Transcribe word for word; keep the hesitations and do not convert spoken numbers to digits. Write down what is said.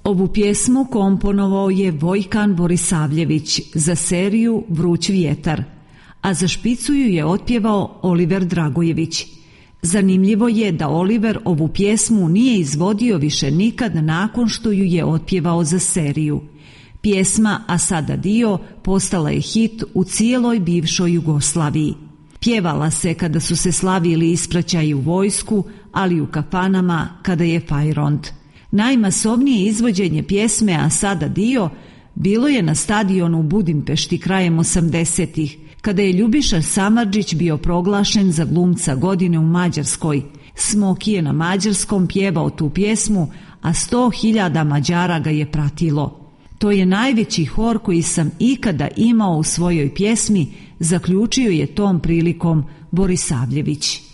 Ovu pjesmu komponovao je Vojkan Borisavljević za seriju Vruć vjetar, a za špicu ju je otpjevao Oliver Dragojević. Zanimljivo je da Oliver ovu pjesmu nije izvodio više nikad nakon što ju je otpjevao za seriju. Pjesma A sada dio postala je hit u cijeloj bivšoj Jugoslaviji. Pjevala se kada su se slavili ispraćaji u vojsku, ali i u kafanama kada je fajront. Najmasovnije izvođenje pjesme A sada dio bilo je na stadionu u Budimpešti krajem osamdesetih, kada je Ljubiša Samardžić bio proglašen za glumca godine u Mađarskoj. Smoki je na mađarskom pjevao tu pjesmu, a sto hiljada Mađara ga je pratilo. To je najveći hor koji sam ikada imao u svojoj pjesmi, zaključio je tom prilikom Borisavljević.